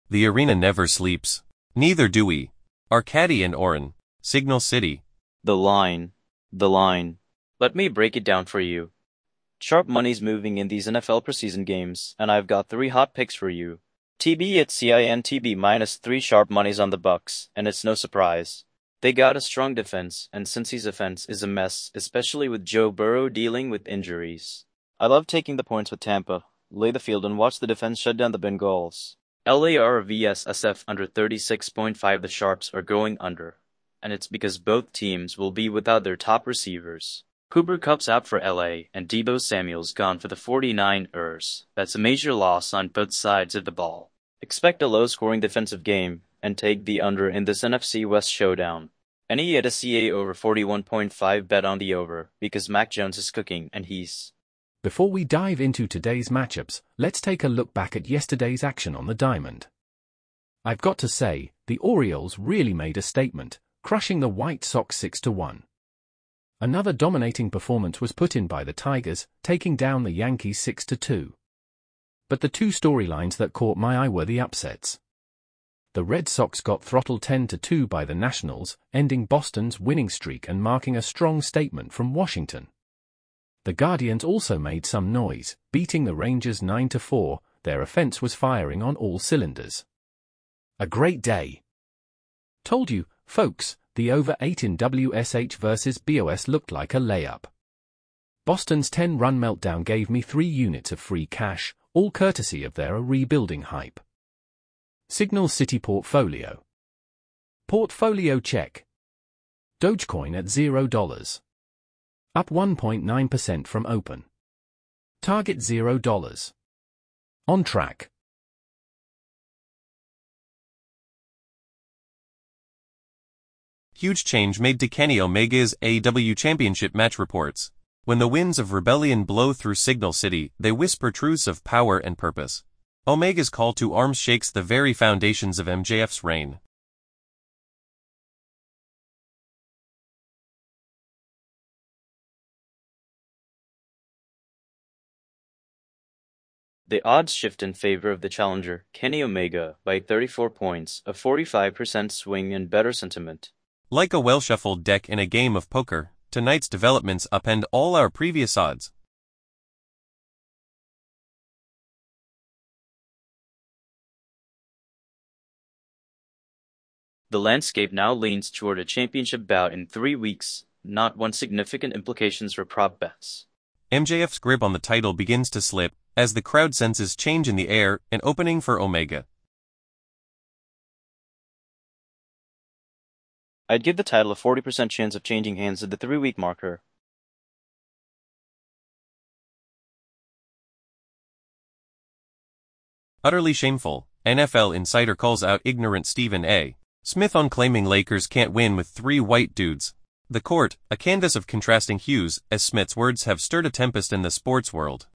The arena never sleeps. Neither do we. Arcady and Oren. Signal City. The line. The line. Let me break it down for you. Sharp money's moving in these NFL preseason games, and I've got 3 hot picks for you. TB at CINTB -3 sharp money's on the Bucks, and it's no surprise. They got a strong defense, and Cincy's offense is a mess, especially with Joe Burrow dealing with injuries. I love taking the points with Tampa, lay the field and watch the defense shut down the Bengals. LAR vs SF under 36.5. The Sharps are going under, and it's because both teams will be without their top receivers. Cooper Kupp's out for LA, and Deebo Samuel's gone for the 49ers. That's a major loss on both sides of the ball. Expect a low-scoring defensive game, and take the under in this NFC West showdown. Any at a CA over 41.5, bet on the over, because Mac Jones is cooking, and he's... Before we dive into today's matchups, let's take a look back at yesterday's action on the diamond. I've got to say, the Orioles really made a statement, crushing the White Sox 6-1. Another dominating performance was put in by the Tigers, taking down the Yankees 6-2. But the 2 storylines that caught my eye were the upsets. The Red Sox got throttled 10-2 by the Nationals, ending Boston's winning streak and marking a strong statement from Washington. The Guardians also made some noise, beating the Rangers 9-4, their offense was firing on all cylinders. A great day. Told you, folks, the over 8 in WSH versus BOS looked like a layup. Boston's 10-run meltdown gave me 3 units of free cash, all courtesy of their rebuilding hype. Signal City Portfolio. Portfolio check. Dogecoin at $0. Up 1.9% from open. Target $0. On track. Huge change made to Kenny Omega's AEW Championship match reports. When the winds of rebellion blow through Signal City, they whisper truths of power and purpose. Omega's call to arms shakes the very foundations of MJF's reign. The odds shift in favor of the challenger, Kenny Omega, by 34 points, a 45% swing and better sentiment. Like a well-shuffled deck in a game of poker, tonight's developments upend all our previous odds. The landscape now leans toward a championship bout in 3 weeks, not one significant implications for prop bets. MJF's grip on the title begins to slip, as the crowd senses change in the air, an opening for Omega. I'd give the title a 40% chance of changing hands at the 3-week marker. Utterly shameful, NFL insider calls out ignorant Stephen A. Smith on claiming Lakers can't win with 3 white dudes. The court, a canvas of contrasting hues, as Smith's words have stirred a tempest in the sports world.